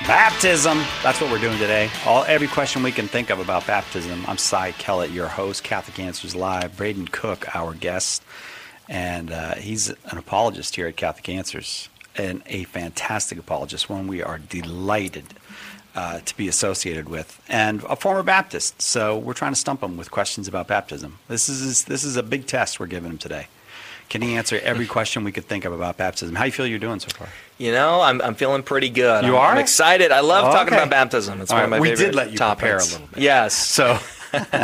Baptism. That's what we're doing today. Every question we can think of about baptism. I'm Cy Kellett, your host, Catholic Answers Live. Braden Cook, our guest, and he's an apologist here at Catholic Answers, and a fantastic apologist, one we are delighted to be associated with, and a former Baptist. So we're trying to stump him with questions about baptism. This is a big test we're giving him today. Can he answer every question we could think of about baptism? How do you feel you're doing so far? You know, I'm feeling pretty good. You are? I'm excited. I love talking about baptism. It's one of my favorite We did let you topics. prepare a little bit. Yes. So